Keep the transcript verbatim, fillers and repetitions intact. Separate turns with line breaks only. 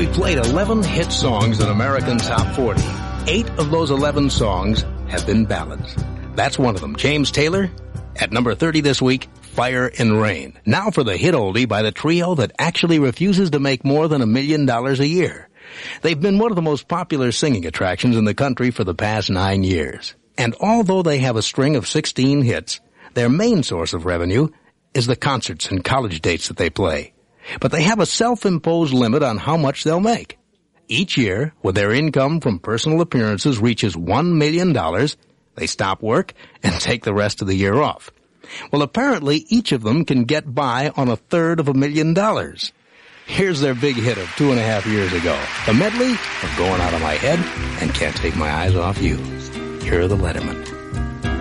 We played eleven hit songs in American Top forty. Eight of those eleven songs have been ballads. That's one of them. James Taylor, at number thirty this week, Fire and Rain. Now for the hit oldie by the trio that actually refuses to make more than a million dollars a year. They've been one of the most popular singing attractions in the country for the past nine years. And although they have a string of sixteen hits, their main source of revenue is the concerts and college dates that they play. But they have a self-imposed limit on how much they'll make. Each year, when their income from personal appearances reaches one million dollars, they stop work and take the rest of the year off. Well, apparently each of them can get by on a third of a million dollars. Here's their big hit of two and a half years ago. The medley of Going Out of My Head and Can't Take My Eyes Off You. Here are the Lettermen.